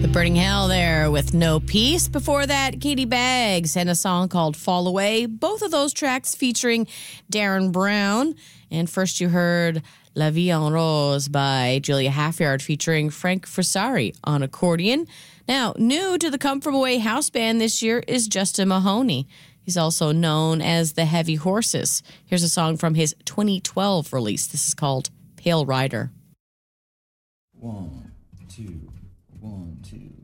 Burning Hell there with No Peace. Before that, Katie Baggs and a song called Fall Away. Both of those tracks featuring Darren Brown. And first you heard La Vie en Rose by Julia Halfyard featuring Frank Frisari on accordion. Now, new to the Come From Away house band this year is Justin Mahoney. He's also known as the Heavy Horses. Here's a song from his 2012 release. This is called Pale Rider. 1, 2, 1, 2.